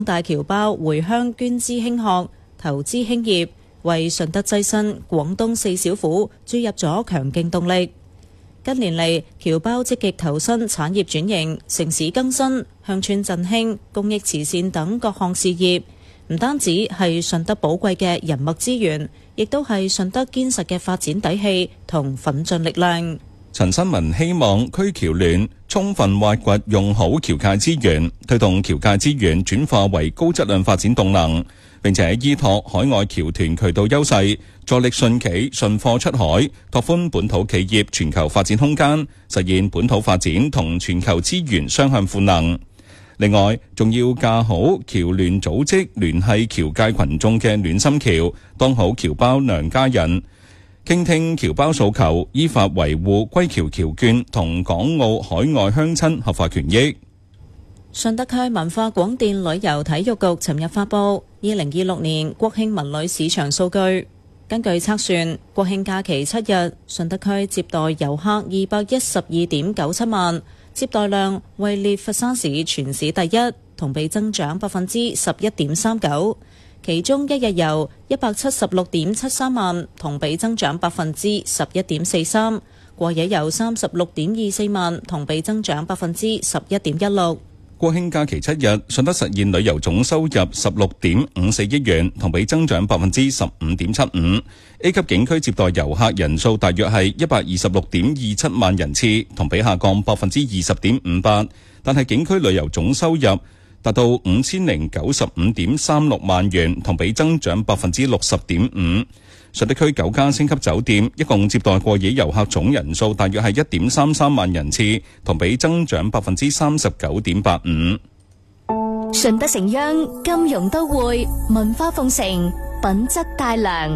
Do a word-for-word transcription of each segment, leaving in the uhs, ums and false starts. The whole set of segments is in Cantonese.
大僑胞回鄉捐資興學、投資興業，為順德躋身廣東四小虎注入咗強勁動力。近年嚟，僑胞積極投身產業轉型、城市更新、鄉村振興、公益慈善等各項事業，唔單止係順德寶貴嘅人脈資源，亦都係順德堅實嘅發展底氣同奮進力量。 陳新文希望區僑聯充分挖掘用好僑界資源，推動僑界資源轉化為高質量發展動能，並且依託海外僑團渠道優勢，助力順企順貨出海，拓寬本土企業全球發展空間，實現本土發展同全球資源雙向賦能。另外，仲要架好僑聯組織聯繫僑界群眾嘅暖心橋，當好僑胞娘家人，傾聽僑胞訴求，依法維護歸僑僑眷同港澳海外鄉親合法權益。 順德區文化廣電旅遊體育局尋日發布二零二六年國慶文旅市場數據。根據測算，國慶假期七日，順德區接待遊客二百一十二點九七萬，接待量位列佛山市全市第一，同比增長百分之十一點三九。其中一日遊一百七十六點七三萬，同比增長百分之十一點四三；過夜遊三十六點二四萬，同比增長百分之十一點一六。 國慶假期七日，順德實現旅遊總收入十六點五四億元，同比增長百分之十五點七五。A 級景區接待遊客人數大約係一百二十六點二七萬人次，同比下降百分之二十點五八。但係景區旅遊總收入達到五千零九十五點三六萬元，同比增長百分之六十點五。順德區九家星級酒店一共接待過夜遊客總人數大約係一點三三萬人次，同比增長百分之三十九點八五。 順德城央金融都會，文化奉承，品質大良。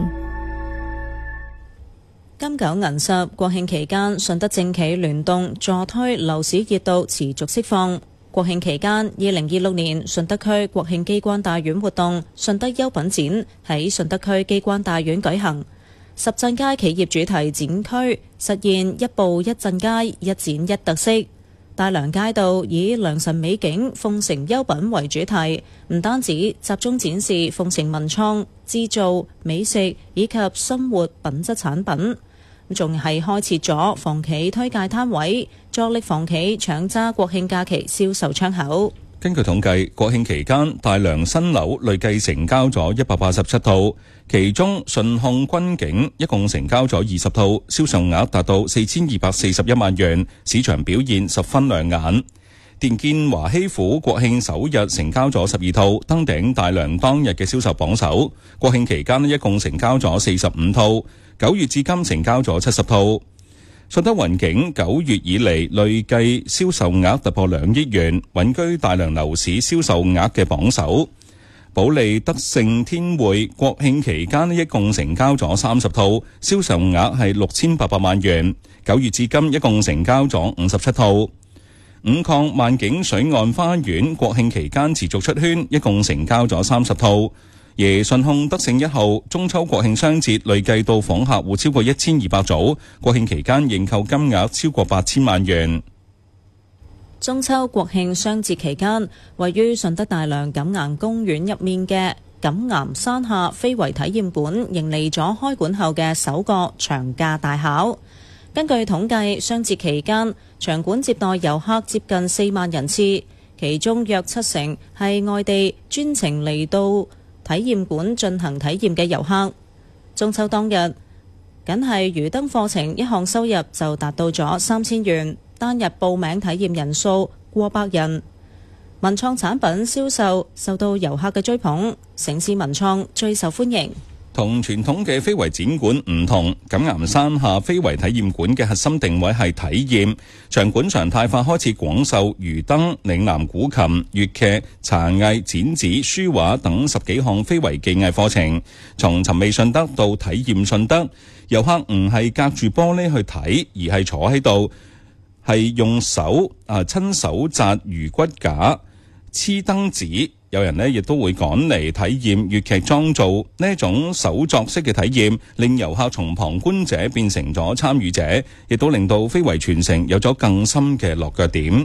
金九銀十，國慶期間，順德政企聯動助推樓市熱度持續釋放。國慶期間，二零二六年順德區國慶機關大院活動順德優品展喺順德區機關大院舉行，十鎮街企業主題展區實現一步一鎮街，一展一特色。大良街道以良辰美景、鳳城優品為主題，唔單止集中展示鳳城文創、製造、美食以及生活品質產品，仲係開設咗房企推介攤位，助力房企搶揸國慶假期銷售窗口。 根據統計，國慶期間大良新樓累計成交咗一百八十七套，其中順控軍警一共成交咗二十套，銷售額達到四千二百四十一萬元，市場表現十分亮眼。電建華禧府國慶首日成交咗十二套，登頂大良當日嘅銷售榜首。國慶期間一共成交咗四十五套，九月至今成交咗七十套。順德雲景九月以嚟累計銷售額突破兩億元，穩居大良樓市銷售額嘅榜首。保利德勝天匯國慶期間一共成交咗三十套，銷售額係六千八百萬元。九月至今一共成交咗五十七套。五礦萬景水岸花園國慶期間持續出圈，一共成交咗三十套。而順控德勝一號中秋國慶雙節累計到訪客戶超過一千二百組，國慶期間認購金額超過八千萬元。 中秋國慶雙節期間，位於順德大良錦岩公園入面嘅錦岩山下非遺體驗館迎嚟咗開館後嘅首個長假大考。根據統計，雙節期間場館接待遊客接近四萬人次，其中約七成係外地專程嚟到體驗館進行體驗嘅遊客。中秋當日，僅係魚燈課程一項收入就達到咗三千元，單日報名體驗人數過百人。文創產品銷售受到遊客嘅追捧，城市文創最受歡迎。 同傳統嘅非遺展館唔同，錦岩山下非遺體驗館嘅核心定位係體驗，場館常態化開設廣繡、魚燈、嶺南古琴、粵劇、茶藝、剪紙、書畫等十幾項非遺技藝課程，從尋味順德到體驗順德。遊客唔係隔住玻璃去睇，而係坐喺度，係用手啊親手紮魚骨架、黐燈紙。有人呢亦都會趕嚟體驗粵劇裝造，呢一種手作式嘅體驗，令遊客從旁觀者變成咗參與者，亦都令到非遺傳承有咗更深嘅落腳點。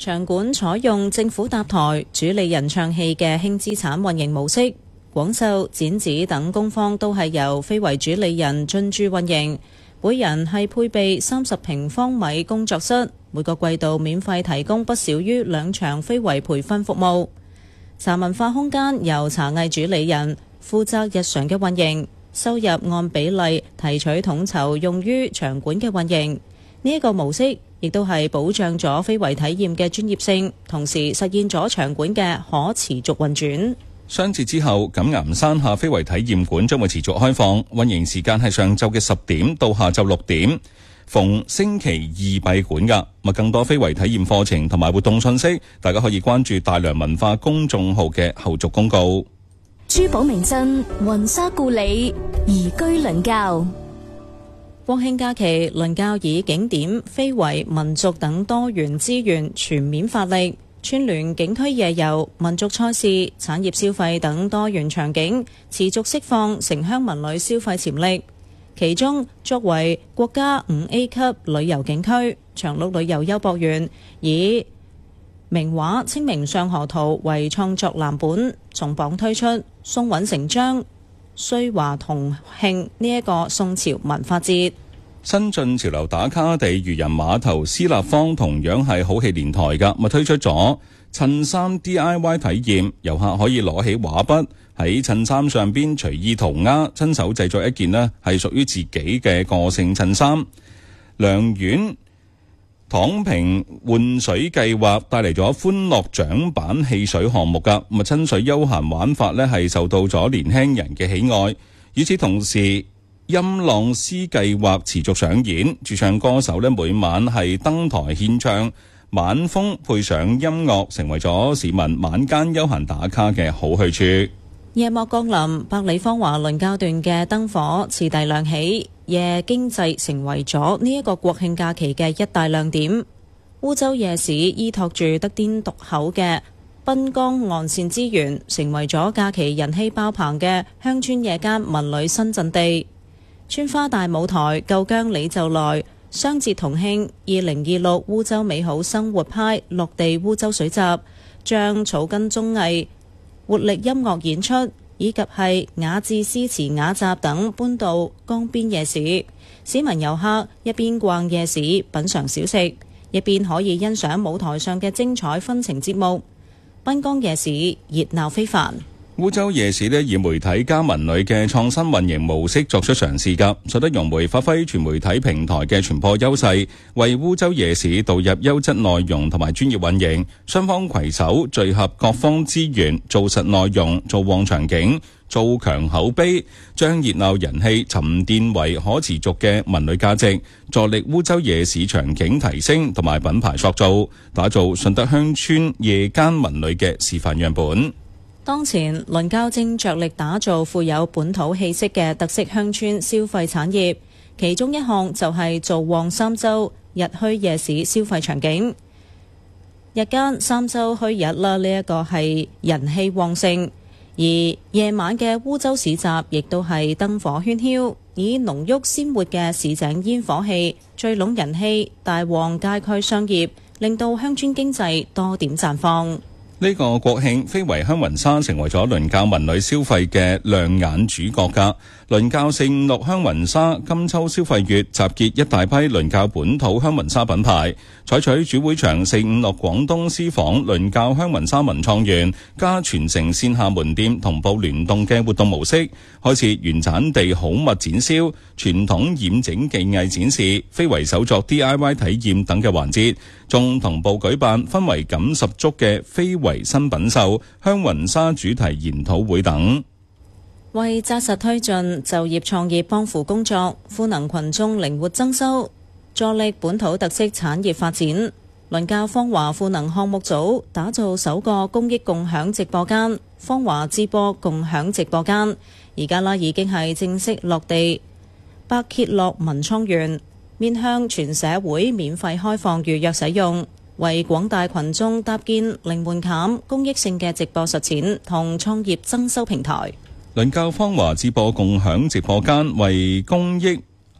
場館採用政府搭台、主理人唱戲嘅輕資產運營模式，廣繡、剪紙等工坊都係由非為主理人進駐運營，每人係配備三十平方米工作室，每個季度免費提供不少於兩場非為培訓服務。茶文化空間由茶藝主理人負責日常嘅運營，收入按比例提取統籌用於場館嘅運營。呢一個模式亦都係保障咗非遺體驗嘅專業性，同時實現咗場館嘅可持續運轉。 雙節之後，錦岩山下非遺體驗館將會持續開放，運營時間係上晝嘅十點到下晝六點，逢星期二閉館㗎。咁更多非遺體驗課程同埋活動信息，大家可以關注大良文化公眾號嘅後續公告。 珠寶名鎮雲沙故里宜居倫教。 國慶假期，倫教以景點、非遺、民族等多元資源全面發力，串聯景區夜遊、民族賽事、產業消費等多元場景，持續釋放城鄉文旅消費潛力。其中，作為國家五 A 級旅遊景區，長鹿旅遊優博園以名畫《清明上河圖》為創作藍本，重磅推出宋韻成章歲華同慶呢一個宋朝文化節。 新晉潮流打卡地漁人碼頭私立坊同樣係好戲連台㗎，咪推出咗襯衫 D I Y 體驗，遊客可以攞起畫筆喺襯衫上邊隨意塗鴉，親手製作一件呢係屬於自己嘅個性襯衫。良苑躺平換水計劃帶嚟咗歡樂槳板戲水項目㗎，咁啊親水休閒玩法呢係受到咗年輕人嘅喜愛。與此同時，音浪詩計劃持續上演，駐唱歌手呢每晚係登台獻唱，晚風配上音樂，成為咗市民晚間休閒打卡嘅好去處。 夜幕降臨，百里芳華倫教段嘅燈火次第亮起，夜經濟成為咗呢一個國慶假期嘅一大亮點。烏洲夜市依託住得天獨厚嘅濱江岸線資源，成為咗假期人氣爆棚嘅鄉村夜間文旅新陣地。村花大舞台，夠薑你就來，雙節同慶二零二六烏洲美好生活派落地烏洲水集，將草根綜藝、活力音樂演出以及係雅致詩詞雅集等搬到江邊夜市，市民遊客一邊逛夜市品嘗小食，一邊可以欣賞舞台上嘅精彩紛呈節目。濱江夜市熱鬧非凡。 烏洲夜市呢以媒體加文旅嘅創新運營模式作出嘗試㗎，使得融媒發揮全媒體平台嘅傳播優勢，為烏洲夜市導入優質內容同埋專業運營，雙方攜手聚合各方資源，做實內容，做旺場景，做強口碑，將熱鬧人氣沉澱為可持續嘅文旅價值，助力烏洲夜市場景提升同埋品牌塑造，打造順德鄉村夜間文旅嘅示範樣本。 當前，倫教正着力打造富有本土氣息嘅特色鄉村消費產業，其中一項就係做旺三洲日墟夜市消費場景。日間三洲墟日啦，呢一個係人氣旺盛，而夜晚嘅烏洲市集亦都係燈火喧囂，以濃郁鮮活嘅市井煙火氣聚攏人氣，大旺街區商業，令到鄉村經濟多點綻放。 呢個國慶，非遺香雲紗成為咗倫教文旅消費嘅亮眼主角㗎。倫教四五六香雲紗金秋消費月集結一大批倫教本土香雲紗品牌，採取主會場四五六廣東私房倫教香雲紗文創園加全城線下門店同步聯動嘅活動模式，開設原產地好物展銷、傳統染整技藝展示、非遺手作 D I Y 體驗等嘅環節，仲同步舉辦氛圍感十足嘅非遺新品秀、香雲紗主題研討會等。 為紮實推進就業創業幫扶工作，賦能群眾靈活增收，助力本土特色產業發展。倫教芳華賦能項目組打造首個公益共享直播間——芳華直播共享直播間，而家啦已經係正式落地。百歇樂文創園面向全社會免費開放預約使用，為廣大群眾搭建零門檻、公益性嘅直播實踐同創業增收平台。 倫教芳華直播共享直播間為公益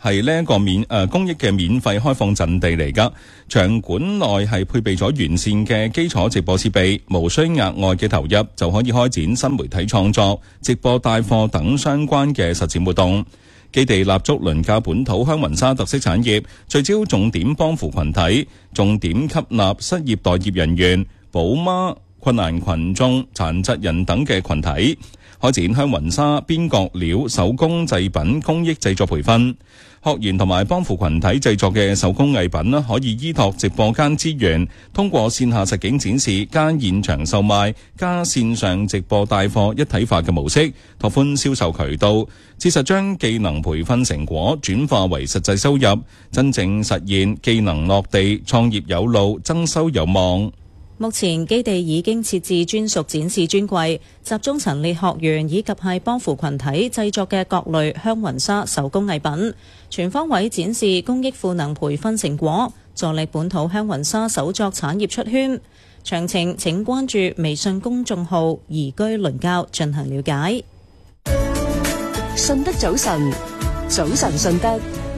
係呢一個免誒、呃、公益嘅免費開放陣地嚟㗎。場館內係配備咗完善嘅基礎直播設備，無需額外嘅投入就可以開展新媒體創作、直播帶貨等相關嘅實踐活動。基地立足鄰近本土香雲紗特色產業，聚焦重點幫扶群體，重點吸納失業待業人員、寶媽、困難群眾、殘疾人等嘅群體，開展香雲紗邊角料手工製品工益製作培訓。學員同埋幫扶群體製作嘅手工藝品可以依託直播間資源，通過線下實景展示加現場售賣加線上直播帶貨一體化嘅模式，拓寬銷售渠道，切實將技能培訓成果轉化為實際收入，真正實現技能落地，創業有路，增收有望。 目前基地已經設置專屬展示專櫃，集中陳列學員以及係幫扶群體製作嘅各類香雲紗手工藝品，全方位展示公益賦能培訓成果，助力本土香雲紗手作產業出圈。詳情請關注微信公眾號移居倫教進行了解。 順德早晨，早晨順德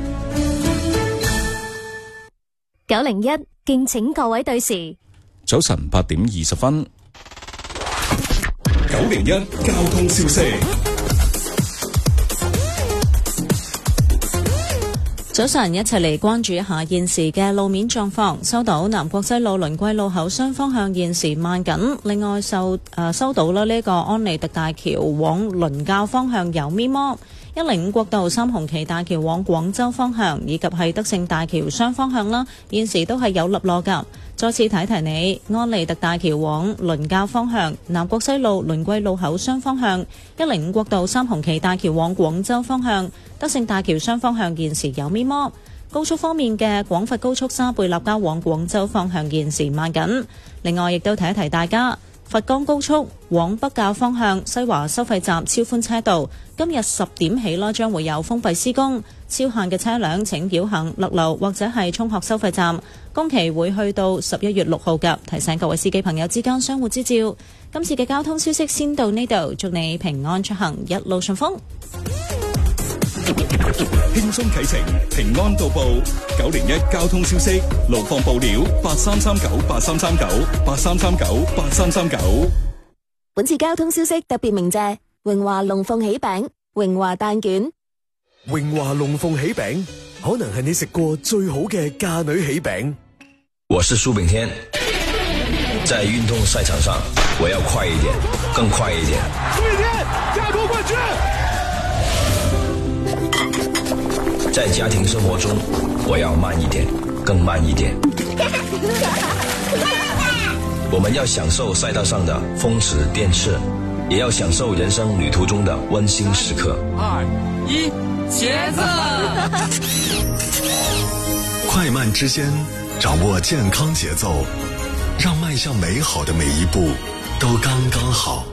九零一，敬請各位對時。 早晨八點二十分， 九零一交通消息。 早晨，一齊嚟關注一下現時嘅路面狀況。收到南國西路輪桂路口雙方向現時慢緊，另外受誒、呃、收到啦呢個安利特大橋往倫教方向有咪摩，一零五國道三紅旗大橋往廣州方向以及係德勝大橋雙方向啦，現時都係有立落㗎。再次提提你，安利特大橋往倫教方向、南國西路輪桂路口雙方向、一零五國道三紅旗大橋往廣州方向、德勝大橋雙方向現時有咪摩。高速方面嘅廣佛高速沙貝立交往廣州方向現時慢緊。另外，亦都提一提大家，佛岡高速往北滘方向西華收費站超寬車道，今日十點起啦，將會有封閉施工，超限嘅車輛請繞行勒流或者係涌學收費站，工期會去到十一月六號㗎。提醒各位司機朋友之間相互之照。今次嘅交通消息先到呢度，祝你平安出行，一路順風。 輕鬆啟程，平安到埗。九零一交通消息，路況報料八三三九八三三九八三三九八三三九。 本次交通消息特別鳴謝榮華龍鳳喜餅、榮華蛋卷。 榮華龍鳳喜餅可能係你食過最好嘅嫁女喜餅。 我是蘇炳添，在運動賽場上，我要快一點，更快一點。 蘇炳添，亞洲冠軍。 在家庭生活中，我要慢一點，更慢一點。我們要享受賽道上的風馳電掣，也要享受人生旅途中的溫馨時刻。 二一，茄子！ 快慢之間，掌握健康節奏，讓邁向美好的每一步都剛剛好。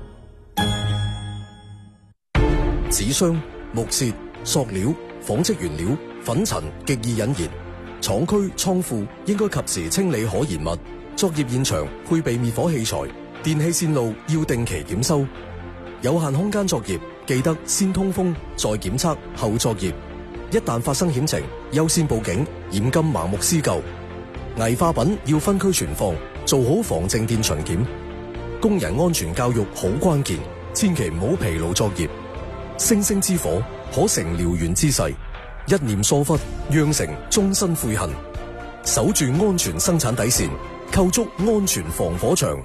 紙箱、木屑、塑料、紡織原料、粉塵極易引燃，廠區倉庫應該及時清理可燃物。作業現場配備滅火器材，電氣線路要定期檢修。有限空間作業記得先通風再檢測後作業。一旦發生險情，優先報警，嚴禁盲目施救。危化品要分區存放，做好防靜電巡檢。工人安全教育好關鍵，千祈唔好疲勞作業。星星之火可成燎原之勢，一念疏忽釀成終身悔恨。守住安全生產底線，構築安全防火牆。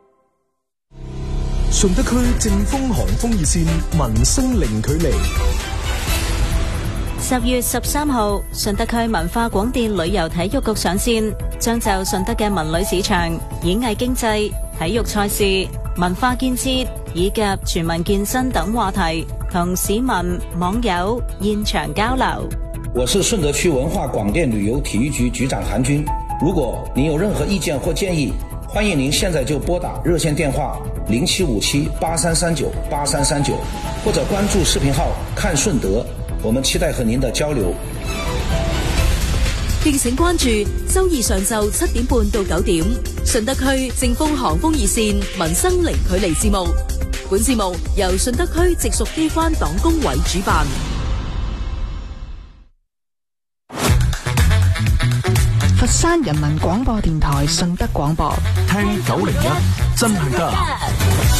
順德區正風寒風熱線民生零距離。 十月十三號，順德區文化廣電旅遊體育局上線，將就順德嘅文旅市場、演藝經濟、體育賽事、文化建設以及全民健身等話題，同市民網友現場交流。 我是順德區文化廣電旅遊體育局局長韓軍。如果您有任何意見或建議，歡迎您現在就撥打熱線電話零七五七八三三九八三三九，或者關注視頻號看順德。我們期待和您的交流。 敬請關注周二上晝七點半到九點，順德區正風寒風熱線民生零距離節目。本節目由順德區直屬機關黨工委主辦。 山人民廣播電台順德廣播， 聽九零一真係得。